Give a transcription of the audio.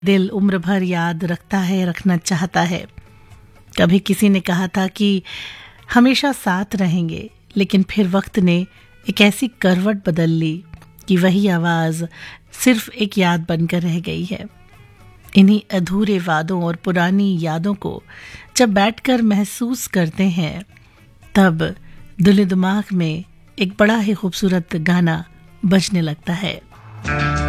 दिल उम्र भर याद रखता है, रखना चाहता है। कभी किसी ने कहा था कि हमेशा साथ रहेंगे, लेकिन फिर वक्त ने एक ऐसी करवट बदल ली कि वही आवाज़ सिर्फ एक याद बनकर रह गई है। इन्हीं अधूरे वादों और पुरानी यादों को जब बैठकर महसूस करते हैं, तब दिल दिमाग में एक बड़ा ही खूबसूरत गाना बजने लगता है।